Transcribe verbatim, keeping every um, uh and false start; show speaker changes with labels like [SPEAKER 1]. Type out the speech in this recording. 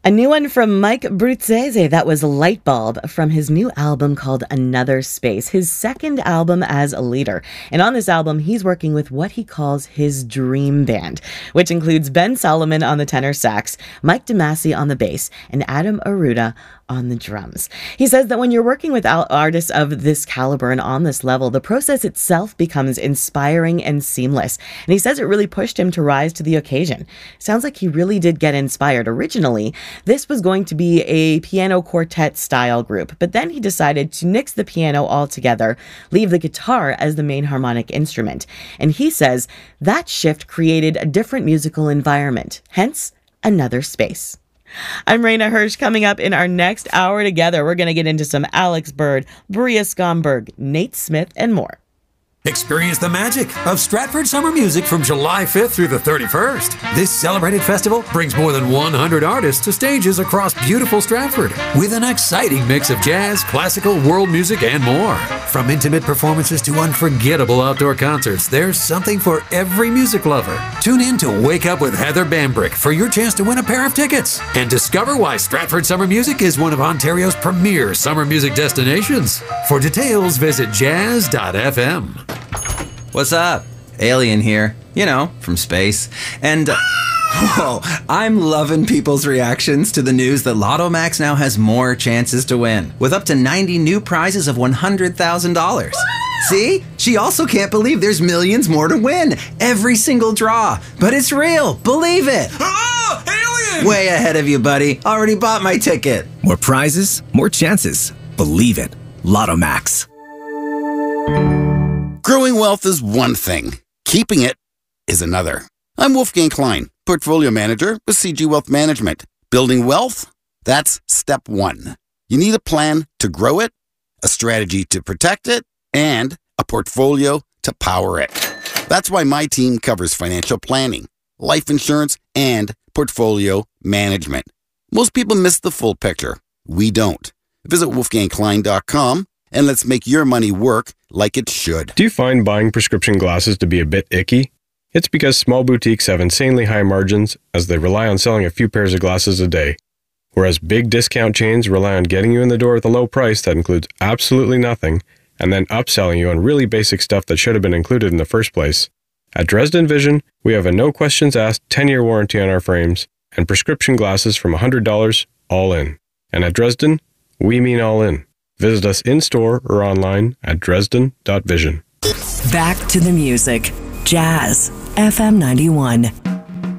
[SPEAKER 1] A new one from Mike Bruzzese. That was Lightbulb from his new album called Another Space, his second album as a leader. And on this album, he's working with what he calls his dream band, which includes Ben Solomon on the tenor sax, Mike DeMasi on the bass, and Adam Aruda on the drums. He says that when you're working with artists of this caliber and on this level, the process itself becomes inspiring and seamless. And he says it really pushed him to rise to the occasion. Sounds like he really did get inspired. Originally, this was going to be a piano quartet style group, but then he decided to nix the piano altogether, leave the guitar as the main harmonic instrument. And he says that shift created a different musical environment, hence Another Space. I'm Raina Hirsch. Coming up in our next hour together, we're going to get into some Alex Bird, Bria Skomberg, Nate Smith, and more.
[SPEAKER 2] Experience the magic of Stratford Summer Music from July fifth through the thirty-first. This celebrated festival brings more than one hundred artists to stages across beautiful Stratford with an exciting mix of jazz, classical, world music, and more. From intimate performances to unforgettable outdoor concerts, there's something for every music lover. Tune in to Wake Up with Heather Bambrick for your chance to win a pair of tickets and discover why Stratford Summer Music is one of Ontario's premier summer music destinations. For details, visit jazz dot f m.
[SPEAKER 3] What's up? Alien here. You know, from space. And, uh, whoa, I'm loving people's reactions to the news that Lotto Max now has more chances to win, with up to ninety new prizes of one hundred thousand dollars. See? She also can't believe there's millions more to win. Every single draw. But it's real. Believe it.
[SPEAKER 2] Oh, alien!
[SPEAKER 3] Way ahead of you, buddy. Already bought my ticket.
[SPEAKER 4] More prizes, more chances. Believe it. Lotto Max.
[SPEAKER 5] Growing wealth is one thing. Keeping it is another. I'm Wolfgang Klein, Portfolio Manager with C G Wealth Management. Building wealth? That's step one. You need a plan to grow it, a strategy to protect it, and a portfolio to power it. That's why my team covers financial planning, life insurance, and portfolio management. Most people miss the full picture. We don't. Visit wolfgang klein dot com and let's make your money work like it should.
[SPEAKER 6] Do you find buying prescription glasses to be a bit icky? It's because small boutiques have insanely high margins as they rely on selling a few pairs of glasses a day, whereas big discount chains rely on getting you in the door with a low price that includes absolutely nothing and then upselling you on really basic stuff that should have been included in the first place. At Dresden Vision, we have a no questions asked ten-year warranty on our frames and prescription glasses from one hundred dollars all in. And at Dresden, we mean all in. Visit us in-store or online at dresden dot vision.
[SPEAKER 7] Back to the music. Jazz F M ninety-one.